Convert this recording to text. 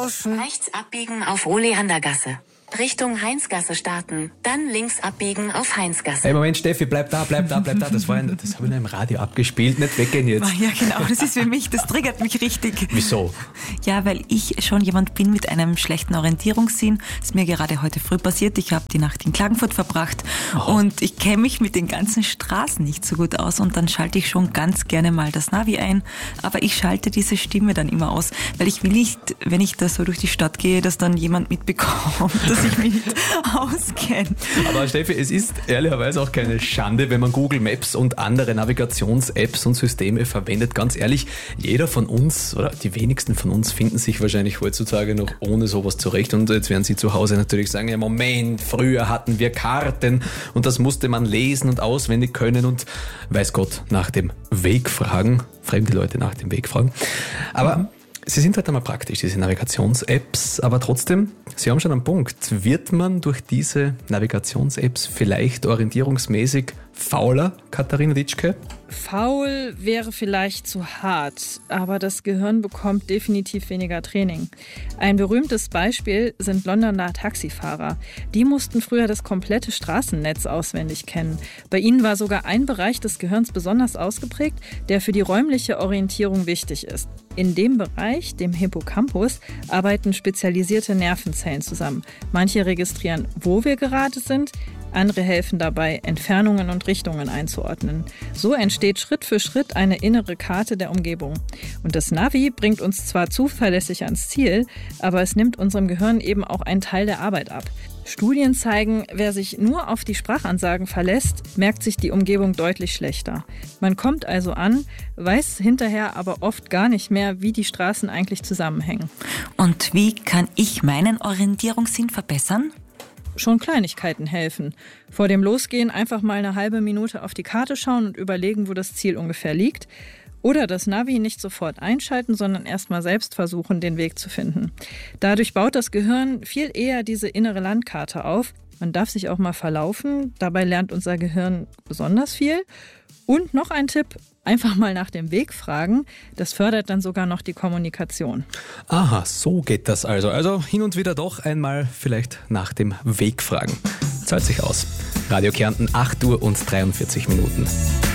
tauschen. Rechts abbiegen auf Oleandergasse. Richtung Heinzgasse starten, dann links abbiegen auf Heinzgasse. Hey, Moment, Steffi, bleib da. Das habe ich noch im Radio abgespielt, nicht weggehen jetzt. Ja, genau, das ist für mich, das triggert mich richtig. Wieso? Ja, weil ich schon jemand bin mit einem schlechten Orientierungssinn. Das ist mir gerade heute früh passiert. Ich habe die Nacht in Klagenfurt verbracht und ich kenne mich mit den ganzen Straßen nicht so gut aus und dann schalte ich schon ganz gerne mal das Navi ein, aber ich schalte diese Stimme dann immer aus, weil ich will nicht, wenn ich da so durch die Stadt gehe, dass dann jemand mitbekommt, dass ich mich nicht auskenne. Aber Steffi, es ist ehrlicherweise auch keine Schande, wenn man Google Maps und andere Navigations-Apps und Systeme verwendet. Ganz ehrlich, jeder von uns oder die wenigsten von uns finden sich wahrscheinlich heutzutage noch ohne sowas zurecht. Und jetzt werden Sie zu Hause natürlich sagen, ja Moment, früher hatten wir Karten und das musste man lesen und auswendig können und weiß Gott nach dem Weg fragen. Fremde Leute nach dem Weg fragen. Aber sie sind halt einmal praktisch, diese Navigations-Apps, aber trotzdem, Sie haben schon einen Punkt. Wird man durch diese Navigations-Apps vielleicht orientierungsmäßig fauler, Katharina Ditschke? Faul wäre vielleicht zu hart, aber das Gehirn bekommt definitiv weniger Training. Ein berühmtes Beispiel sind Londoner Taxifahrer. Die mussten früher das komplette Straßennetz auswendig kennen. Bei ihnen war sogar ein Bereich des Gehirns besonders ausgeprägt, der für die räumliche Orientierung wichtig ist. In dem Bereich, dem Hippocampus, arbeiten spezialisierte Nervenzellen zusammen. Manche registrieren, wo wir gerade sind, andere helfen dabei, Entfernungen und Richtungen einzuordnen. So entsteht Schritt für Schritt eine innere Karte der Umgebung. Und das Navi bringt uns zwar zuverlässig ans Ziel, aber es nimmt unserem Gehirn eben auch einen Teil der Arbeit ab. Studien zeigen, wer sich nur auf die Sprachansagen verlässt, merkt sich die Umgebung deutlich schlechter. Man kommt also an, weiß hinterher aber oft gar nicht mehr, wie die Straßen eigentlich zusammenhängen. Und wie kann ich meinen Orientierungssinn verbessern? Schon Kleinigkeiten helfen. Vor dem Losgehen einfach mal eine halbe Minute auf die Karte schauen und überlegen, wo das Ziel ungefähr liegt. Oder das Navi nicht sofort einschalten, sondern erst mal selbst versuchen, den Weg zu finden. Dadurch baut das Gehirn viel eher diese innere Landkarte auf. Man darf sich auch mal verlaufen. Dabei lernt unser Gehirn besonders viel. Und noch ein Tipp, einfach mal nach dem Weg fragen. Das fördert dann sogar noch die Kommunikation. Aha, so geht das also. Also hin und wieder doch einmal vielleicht nach dem Weg fragen. Zahlt sich aus. Radio Kärnten, 8 Uhr und 43 Minuten.